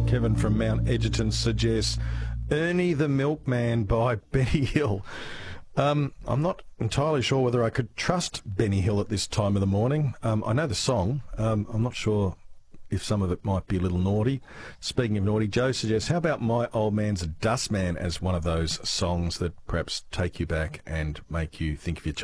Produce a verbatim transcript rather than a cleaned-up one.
Kevin from Mount Egerton suggests Ernie the Milkman by Benny Hill. Um, I'm not entirely sure whether I could trust Benny Hill at this time of the morning. Um, I know the song. Um, I'm not sure if some of it might be a little naughty. Speaking of naughty, Joe suggests, how about My Old Man's a Dustman as one of those songs that perhaps take you back and make you think of your childhood?